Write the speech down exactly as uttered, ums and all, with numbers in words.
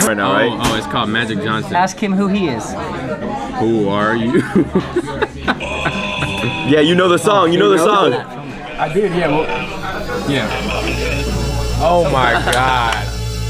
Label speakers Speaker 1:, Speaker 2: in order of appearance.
Speaker 1: right now,
Speaker 2: oh,
Speaker 1: right?
Speaker 2: Oh, it's called Magic Johnson.
Speaker 3: Ask him who he is.
Speaker 2: Who are you?
Speaker 1: Yeah, you know the song. You know the song.
Speaker 4: I did, yeah. Well, yeah.
Speaker 2: Oh my God.